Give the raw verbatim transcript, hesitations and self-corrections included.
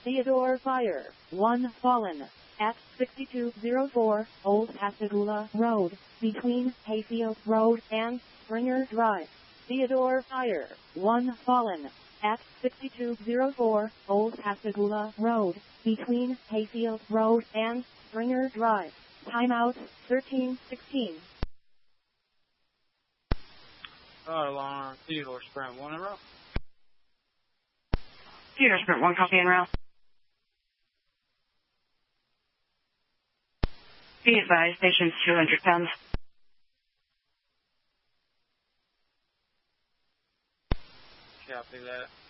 Theodore Fire, one fallen. At sixty-two oh four Old Pascagoula Road, between Hayfield Road and Springer Drive. Theodore Fire, one fallen. At sixty-two oh four Old Pascagoula Road, between Hayfield Road and Springer Drive. Timeout thirteen sixteen. Alarm, Theodore Sprint, one in row. Theodore Sprint, one copy in row. Be advised, station's two hundred pounds. Copy that.